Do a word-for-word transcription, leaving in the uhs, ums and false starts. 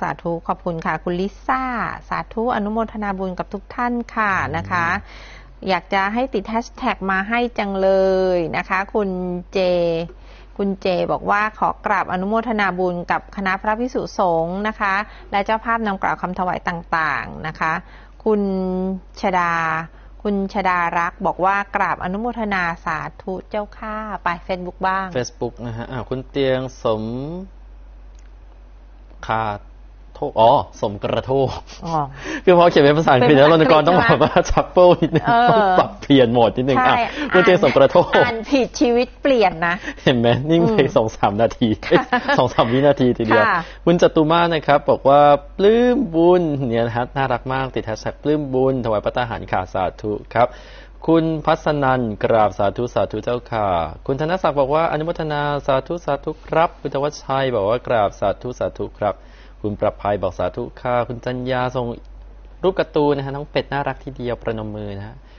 สาธุขอบคุณค่ะคุณลิซ่าสาธุอนุโมทนาบุญกับทุกท่านค่ะนะคะอยากจะให้ติดแฮชแท็กมาให้จังเลยนะคะคุณเจคุณเจบอกว่าขอกราบอนุโมทนาบุญกับคณะพระภิกษุสงฆ์นะคะและเจ้าภาพนำกล่าวคำถวายต่างๆนะคะคุณชดาคุณชดารักบอกว่ากราบอนุโมทนาสาธุเจ้าข้าไป Facebook บ้าง Facebook นะฮะคุณเตียงสมคาโทอ๋อสมกระโทกคือพอเขียนเป็นภาษาอังกฤษแล้วรณกรต้องแบบว่าชัปเปิลนิดนึงต้องปรับเปลี่ยนโหมดนิดนึงอ่ะคุณเตียงสมกระโทกอ่านผิดชีวิตเปลี่ยนนะเห็นไหมนิ่งไปสองสามนาทีสองสามวินาทีทีเดียวคุณจตุมานะครับบอกว่าปลื้มบุญเนี่ยนะฮะน่ารักมากติดแฮชแท็กปลื้มบุญถวายพระตาหารขาสาธุครับคุณพัฒนันกราบสาธุสาธุเจ้าค่ะคุณธนศักดิ์บอกว่าอนุโมทนาสาธุสาธุครับคุณธวัชชัยบอกว่ากราบสาธุสาธุครับคุณประภัยบอกสาธุค่ะคุณจัญญาส่งรูปการ์ตูนนะฮะน้องเป็ดน่ารักทีเดียวประนมมือนะฮะ